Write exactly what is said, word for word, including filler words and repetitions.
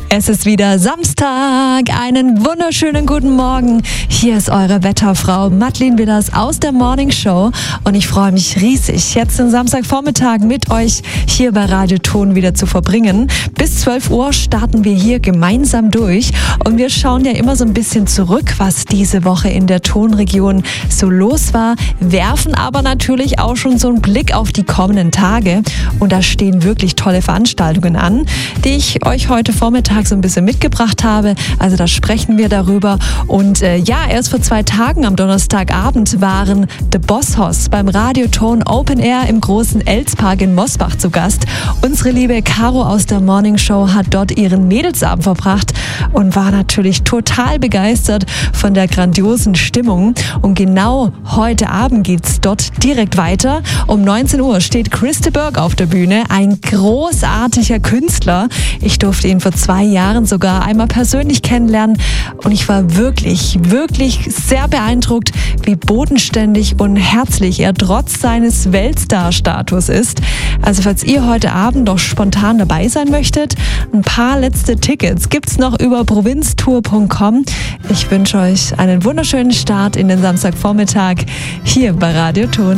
Es ist wieder Samstag. Einen wunderschönen guten Morgen. Hier ist eure Wetterfrau Madeleine Willers aus der Morning Show und ich freue mich riesig, jetzt den Samstagvormittag mit euch hier bei Radio Ton wieder zu verbringen. Bis zwölf Uhr starten wir hier gemeinsam durch und wir schauen ja immer so ein bisschen zurück, was diese Woche in der Tonregion so los war, werfen aber natürlich auch schon so einen Blick auf die kommenden Tage und da stehen wirklich tolle Veranstaltungen an, die ich euch heute Vormittag so ein bisschen mitgebracht habe. Also da sprechen wir darüber. Und äh, ja, erst vor zwei Tagen am Donnerstagabend waren The Boss Hoss beim Radioton Open Air im großen Elspark in Mosbach zu Gast. Unsere liebe Caro aus der Morning Show hat dort ihren Mädelsabend verbracht und war natürlich total begeistert von der grandiosen Stimmung. Und genau heute Abend geht's dort direkt weiter. Um neunzehn Uhr steht Chris de Burgh auf der Bühne, ein großartiger Künstler. Ich durfte ihn vor zwei Jahren sogar einmal persönlich kennenlernen und ich war wirklich, wirklich sehr beeindruckt, wie bodenständig und herzlich er trotz seines Weltstar-Status ist. Also falls ihr heute Abend noch spontan dabei sein möchtet, ein paar letzte Tickets gibt's noch über provinztour punkt com. Ich wünsche euch einen wunderschönen Start in den Samstagvormittag hier bei Radio Ton.